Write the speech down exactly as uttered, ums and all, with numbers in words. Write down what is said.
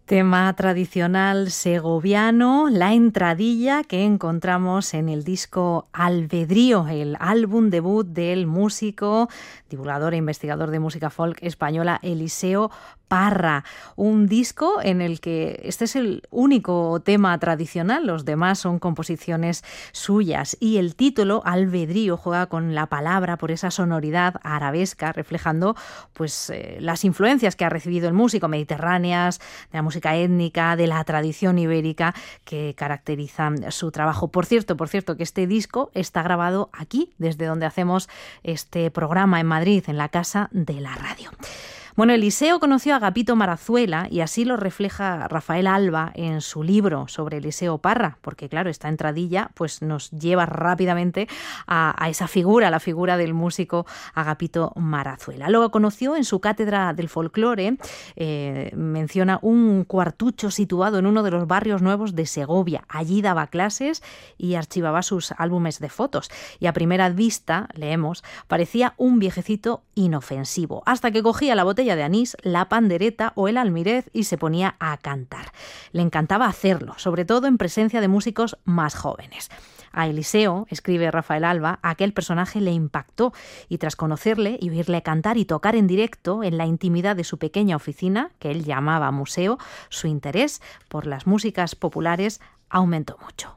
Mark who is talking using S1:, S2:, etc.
S1: Tema tradicional segoviano, la entradilla que encontramos en el disco Albedrío, el álbum debut del músico, divulgador e investigador de música folk española Eliseo Parra. Un disco en el que este es el único tema tradicional, los demás son composiciones suyas. Y el título, Albedrío, juega con la palabra por esa sonoridad arabesca, reflejando pues eh, las influencias que ha recibido el músico, mediterráneas, de la música étnica, de la tradición ibérica que caracterizan su trabajo. Por cierto, por cierto, que este disco está grabado aquí, desde donde hacemos este programa en Madrid, en la Casa de la Radio. Bueno, Eliseo conoció a Agapito Marazuela y así lo refleja Rafael Alba en su libro sobre Eliseo Parra, porque claro, esta entradilla pues nos lleva rápidamente a, a esa figura, la figura del músico Agapito Marazuela. Lo conoció en su cátedra del folclore, eh, menciona un cuartucho situado en uno de los barrios nuevos de Segovia. Allí daba clases y archivaba sus álbumes de fotos. Y a primera vista, leemos, parecía un viejecito inofensivo, hasta que cogía la botella de anís, la pandereta o el almirez y se ponía a cantar. Le encantaba hacerlo, sobre todo en presencia de músicos más jóvenes. A Eliseo, escribe Rafael Alba, aquel personaje le impactó y tras conocerle y oírle cantar y tocar en directo en la intimidad de su pequeña oficina, que él llamaba museo, su interés por las músicas populares aumentó mucho.